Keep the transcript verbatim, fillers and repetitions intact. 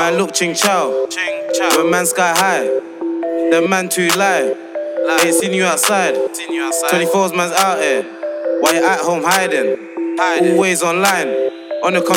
Man look ching chow. When man sky high. Them man too live. Ain't seen you outside. twenty-fours man's out here. Why you at home hiding? Always online. On the